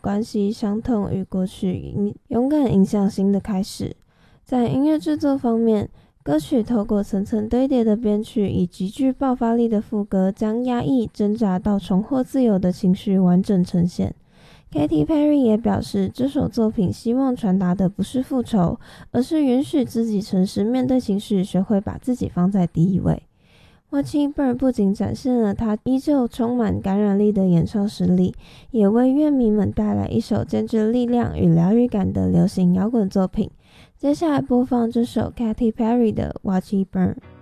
关系、伤痛与过去，勇敢迎向新的开始。在音乐制作方面，歌曲透过层层堆叠的编曲，以极具爆发力的副歌，将压抑、挣扎到重获自由的情绪完整呈现。Katy Perry 也表示，这首作品希望传达的不是复仇，而是允许自己诚实面对情绪，学会把自己放在第一位。Watching Burn 不仅展现了他依旧充满感染力的演唱实力，也为乐迷们带来一首兼具力量与疗愈感的流行摇滚作品。接下来播放这首 Katy Perry 的 Watching Burn。